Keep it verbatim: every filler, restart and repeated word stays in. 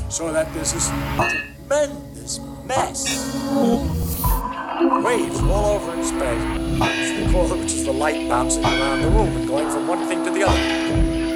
so that there's this tremendous mess. Waves all over in space, which we call it, which is the light bouncing around the room and going from one thing to the other.